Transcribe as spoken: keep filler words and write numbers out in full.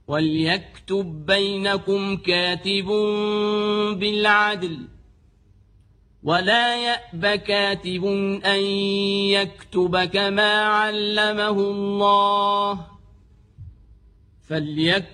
وليكتب بينكم كاتب بالعدل ولا يأب كاتب أن يكتب كما علمه الله فليكتب